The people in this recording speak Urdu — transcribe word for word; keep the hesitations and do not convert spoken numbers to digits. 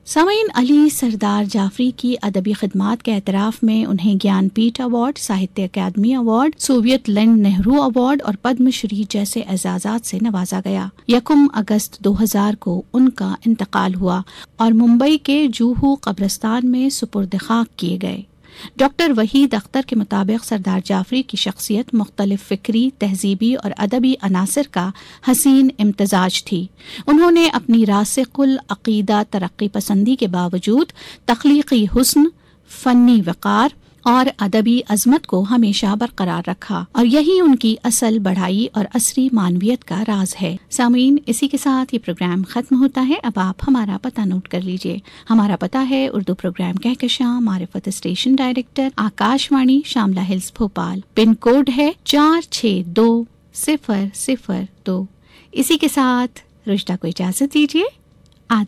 سامعین، علی سردار جعفری کی ادبی خدمات کے اعتراف میں انہیں گیان پیٹھ award, Sahitya academy award, Soviet land Nehru award اور پدم شری جیسے اعزازات سے نوازا گیا۔ یکم اگست دو ہزار کو ان کا انتقال ہوا اور ممبئی کے جوہو قبرستان میں سپرد خاک کیے گئے۔ ڈاکٹر وحید اختر کے مطابق سردار جعفری کی شخصیت مختلف فکری، تہذیبی اور ادبی عناصر کا حسین امتزاج تھی۔ انہوں نے اپنی راسخ العقیدہ ترقی پسندی کے باوجود تخلیقی حسن، فنی وقار اور ادبی عظمت کو ہمیشہ برقرار رکھا، اور یہی ان کی اصل بڑھائی اور عصری معنویت کا راز ہے۔ سامعین، اسی کے ساتھ یہ پروگرام ختم ہوتا ہے۔ اب آپ ہمارا پتہ نوٹ کر لیجئے۔ ہمارا پتہ ہے اردو پروگرام کہکشاں معرفت اسٹیشن ڈائریکٹر، آکاش وانی شاملہ ہلز بھوپال۔ پن کوڈ ہے چار چھ دو صفر صفر دو۔ اسی کے ساتھ رشتہ کو اجازت دیجیے۔